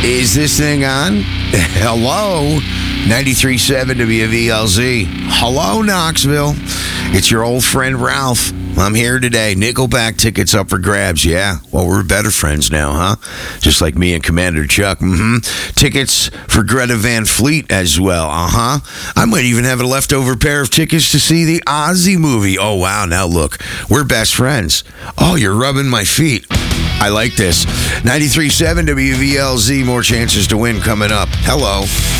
Is this thing on? Hello? 93.7 WVLZ. Hello, Knoxville. It's your old friend Ralph. I'm here today. Nickelback tickets up for grabs. Yeah. Well, we're better friends now, huh? Just like me and Commander Chuck. Tickets for Greta Van Fleet as well. I might even have a leftover pair of tickets to see the Ozzy movie. Oh, wow. Now look, we're best friends. Oh, you're rubbing my feet. I like this. 93.7 WVLZ. More chances to win coming up. Hello.